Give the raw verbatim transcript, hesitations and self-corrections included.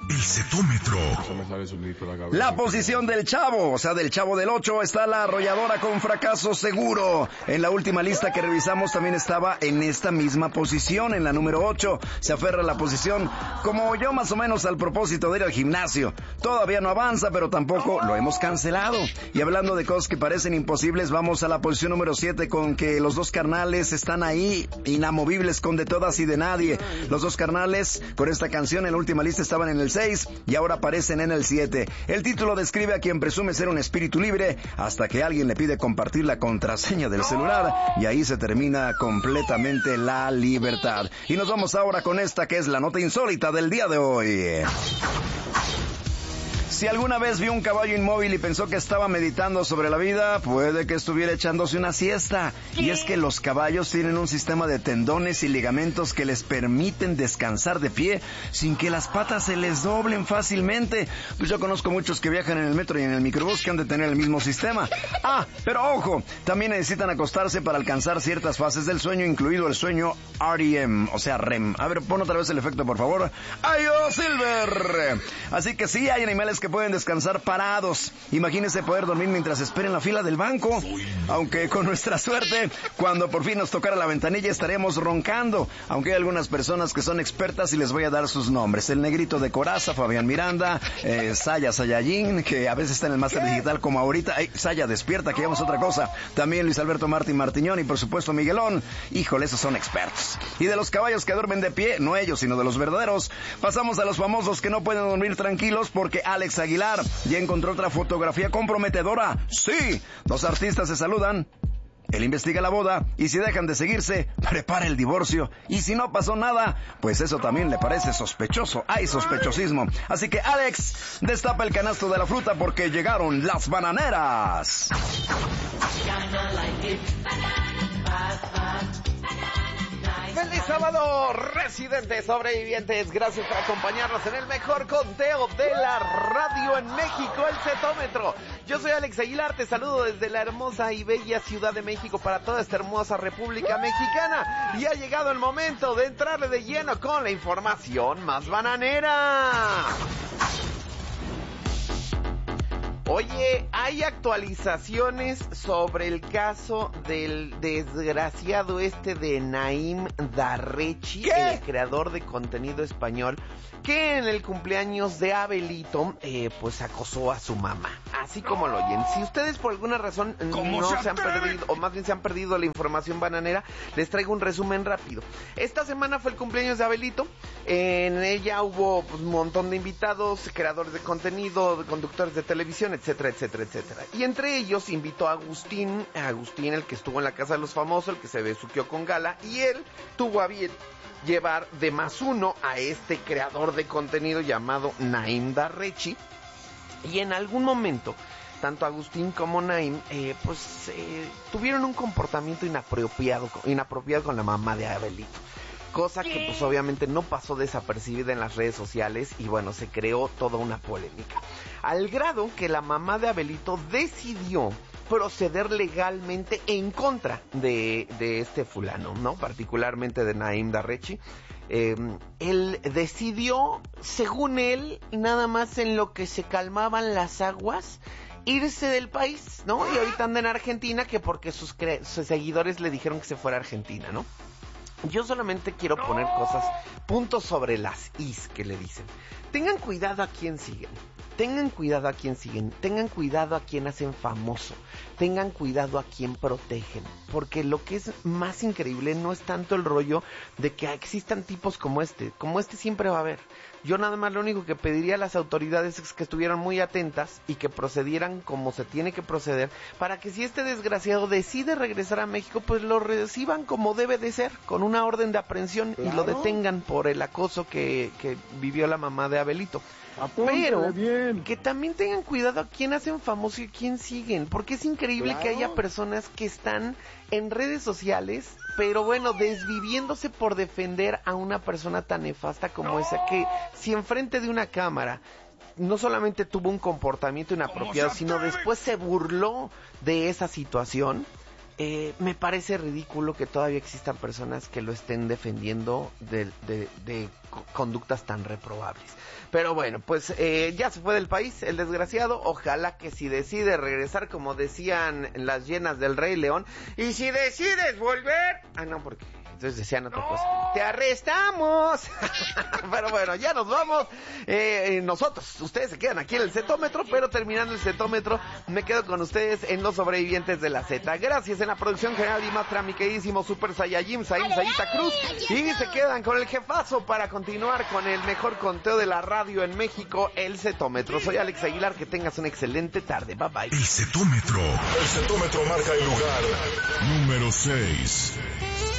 El cetómetro. La posición del chavo, o sea, del chavo del ocho, está la arrolladora con fracaso seguro. En la última lista que revisamos también estaba en esta misma posición, en la número ocho. Se aferra a la posición como yo más o menos al propósito de ir al gimnasio. Todavía no avanza, pero tampoco lo hemos cancelado. Y hablando de cosas que parecen imposibles, vamos a la posición número siete con que los dos carnales están ahí, inamovibles con De Todas y de Nadie. Los dos carnales con esta canción en la última lista estaban en el seis y ahora aparecen en el siete. El título describe a quien presume ser un espíritu libre hasta que alguien le pide compartir la contraseña del celular y ahí se termina completamente la libertad. Y nos vamos ahora con esta que es la nota insólita del día de hoy. Si alguna vez vio un caballo inmóvil y pensó que estaba meditando sobre la vida, puede que estuviera echándose una siesta. Y es que los caballos tienen un sistema de tendones y ligamentos que les permiten descansar de pie sin que las patas se les doblen fácilmente. Pues yo conozco muchos que viajan en el metro y en el microbús que han de tener el mismo sistema. Ah, pero ojo, también necesitan acostarse para alcanzar ciertas fases del sueño, incluido el sueño R E M, o sea, R E M. A ver, pon otra vez el efecto, por favor. ¡Ayo, Silver! Así que sí, hay animales que que pueden descansar parados. Imagínense poder dormir mientras esperen la fila del banco. Aunque con nuestra suerte, cuando por fin nos tocara la ventanilla estaremos roncando. Aunque hay algunas personas que son expertas y les voy a dar sus nombres. El Negrito de Coraza, Fabián Miranda, eh, Saya Sayayin, que a veces está en el máster digital como ahorita. Ay, Saya, despierta, que llevamos otra cosa. También Luis Alberto Martín Martiñón y por supuesto Miguelón. Híjole, esos son expertos. Y de los caballos que duermen de pie, no ellos, sino de los verdaderos, pasamos a los famosos que no pueden dormir tranquilos porque Alex Aguilar ya encontró otra fotografía comprometedora. Sí, dos artistas se saludan. Él investiga la boda y si dejan de seguirse, prepara el divorcio. Y si no pasó nada, pues eso también le parece sospechoso. Hay sospechosismo. Así que Alex, destapa el canasto de la fruta porque llegaron las bananeras. ¡Feliz sábado, residentes sobrevivientes! Gracias por acompañarnos en el mejor conteo de la radio en México, el Cetómetro. Yo soy Alex Aguilar, te saludo desde la hermosa y bella Ciudad de México para toda esta hermosa República Mexicana. Y ha llegado el momento de entrarle de lleno con la información más bananera. Oye, hay actualizaciones sobre el caso del desgraciado este de Naim Darrechi, ¿qué? El creador de contenido español, que en el cumpleaños de Abelito, eh, pues acosó a su mamá, así como lo oyen. Si ustedes por alguna razón no se, se han perdido, o más bien se han perdido la información bananera, les traigo un resumen rápido. Esta semana fue el cumpleaños de Abelito, en ella hubo pues, un montón de invitados, creadores de contenido, conductores de televisión, etcétera, etcétera, etcétera. Y entre ellos invitó a Agustín, a Agustín, el que estuvo en la Casa de los Famosos, el que se besuqueó con Gala, y él tuvo a bien llevar de más uno a este creador de contenido llamado Naim Darrechi. Y en algún momento, tanto Agustín como Naim, eh, pues, eh, tuvieron un comportamiento inapropiado, inapropiado con la mamá de Abelito. Cosa que pues obviamente no pasó desapercibida en las redes sociales y bueno, se creó toda una polémica. Al grado que la mamá de Abelito decidió proceder legalmente en contra de, de este fulano, ¿no? Particularmente de Naim Darrechi. Eh, él decidió, según él, nada más en lo que se calmaban las aguas, irse del país, ¿no? Y ahorita anda en Argentina, que porque sus, cre- sus seguidores le dijeron que se fuera a Argentina, ¿no? Yo solamente quiero poner cosas, puntos sobre las is que le dicen. Tengan cuidado a quién siguen. Tengan cuidado a quién siguen, tengan cuidado a quién hacen famoso, tengan cuidado a quién protegen, porque lo que es más increíble no es tanto el rollo de que existan tipos como este, como este siempre va a haber. Yo nada más lo único que pediría a las autoridades es que estuvieran muy atentas y que procedieran como se tiene que proceder, para que si este desgraciado decide regresar a México, pues lo reciban como debe de ser, con una orden de aprehensión, claro, y lo detengan por el acoso que, que vivió la mamá de Abelito. Pero bien, que también tengan cuidado a quién hacen famoso y a quién siguen, porque es increíble, claro, que haya personas que están en redes sociales, pero bueno, desviviéndose por defender a una persona tan nefasta como ¡no! esa, que si enfrente de una cámara no solamente tuvo un comportamiento inapropiado, sino después se burló de esa situación. eh, me parece ridículo que todavía existan personas que lo estén defendiendo de, de, de conductas tan reprobables. Pero bueno, pues eh, ya se fue del país el desgraciado. Ojalá que si decide regresar, como decían las hienas del Rey León, y si decides volver... Ah, no, porque... Entonces decían otra cosa. ¡Te arrestamos! Pero bueno, ya nos vamos. Eh, nosotros, ustedes se quedan aquí en el Zetómetro, pero terminando el Zetómetro, me quedo con ustedes en Los Sobrevivientes de la Z. Gracias en la producción general y maestra, mi queridísimo Super Saiyajin, Saín Sayita Cruz. Y se quedan con el jefazo para continuar con el mejor conteo de la radio en México, el Zetómetro. Soy Alex Aguilar, que tengas una excelente tarde. Bye bye. El Zetómetro. El Zetómetro marca el lugar número seis.